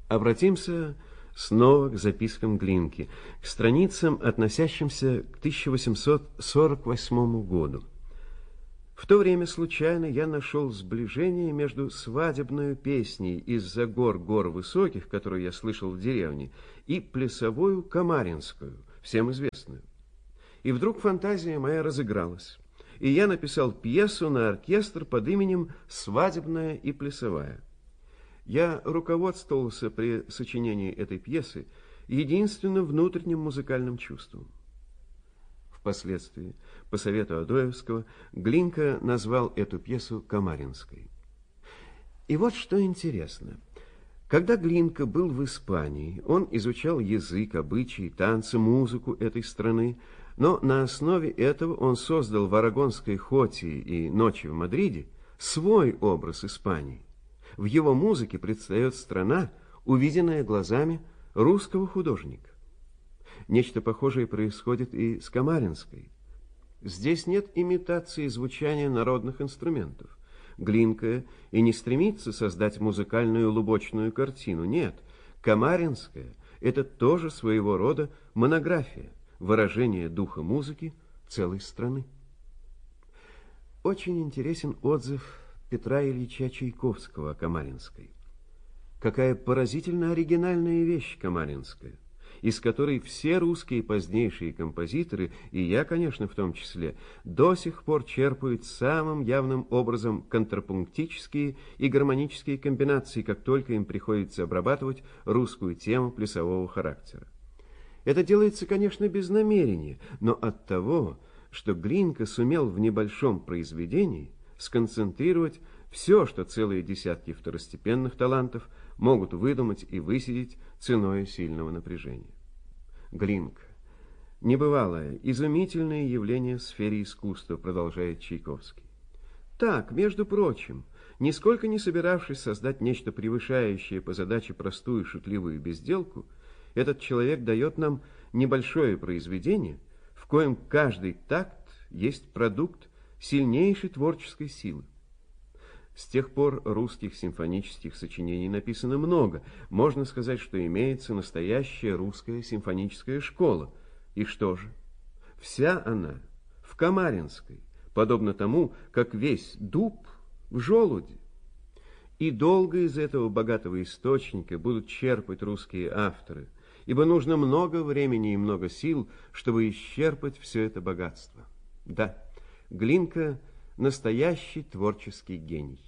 Обратимся снова к запискам Глинки, к страницам, относящимся к 1848 году. В то время случайно я нашел сближение между свадебной песней «Из-за гор высоких», которую я слышал в деревне, и плясовую камаринскую, всем известную. И вдруг фантазия моя разыгралась, и я написал пьесу на оркестр под именем «Свадебная и плясовая». Я руководствовался при сочинении этой пьесы единственным внутренним музыкальным чувством. Впоследствии, по совету Адоевского, Глинка назвал эту пьесу «Камаринской». И вот что интересно. Когда Глинка был в Испании, он изучал язык, обычаи, танцы, музыку этой страны, но на основе этого он создал в «Арагонской хоте» и «Ночи в Мадриде» свой образ Испании. В его музыке предстает страна, увиденная глазами русского художника. Нечто похожее происходит и с Камаринской. Здесь нет имитации звучания народных инструментов. Глинка и не стремится создать музыкальную лубочную картину. Нет, Камаринская – это тоже своего рода монография, выражение духа музыки целой страны. Очень интересен отзыв Петра Ильича Чайковского о Камаринской. Какая поразительно оригинальная вещь Камаринская, из которой все русские позднейшие композиторы, и я, конечно, в том числе, до сих пор черпают самым явным образом контрапунктические и гармонические комбинации, как только им приходится обрабатывать русскую тему плясового характера. Это делается, конечно, без намерения, но от того, что Глинка сумел в небольшом произведении сконцентрировать все, что целые десятки второстепенных талантов могут выдумать и высидеть ценой сильного напряжения. Глинка. Небывалое, изумительное явление в сфере искусства, продолжает Чайковский. Так, между прочим, нисколько не собиравшись создать нечто превышающее по задаче простую шутливую безделку, этот человек дает нам небольшое произведение, в коем каждый такт есть продукт сильнейшей творческой силы. С тех пор русских симфонических сочинений написано много. Можно сказать, что имеется настоящая русская симфоническая школа. И что же? Вся она в Камаринской, подобно тому, как весь дуб в желуде. И долго из этого богатого источника будут черпать русские авторы, ибо нужно много времени и много сил, чтобы исчерпать все это богатство. Да, Глинка – настоящий творческий гений.